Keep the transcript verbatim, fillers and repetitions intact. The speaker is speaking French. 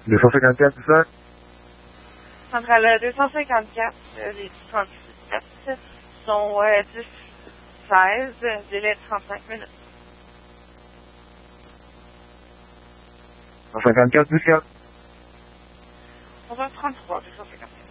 deux cent cinquante-quatre, c'est ça? Centrale deux cent cinquante-quatre, euh, les trente-sept sont euh, dix seize, euh, délai de trente-cinq minutes. cent cinquante-quatre, dix-quatre. onze heures trente-trois, deux cent cinquante-quatre.